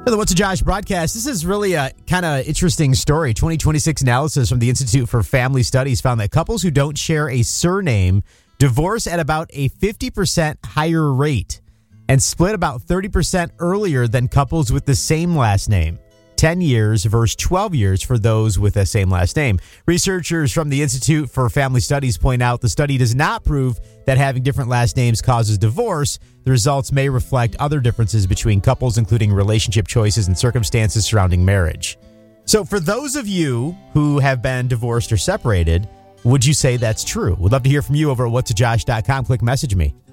For the What's a Josh broadcast, this is really a kind of interesting story. 2026 analysis from the Institute for Family Studies found that couples who don't share a surname divorce at about a 50% higher rate and split about 30% earlier than couples with the same last name. 10 years versus 12 years for those with the same last name. Researchers from the Institute for Family Studies point out the study does not prove that having different last names causes divorce. The results may reflect other differences between couples, including relationship choices and circumstances surrounding marriage. So for those of you who have been divorced or separated, would you say that's true? We'd love to hear from you over at whatsajosh.com. Click message me.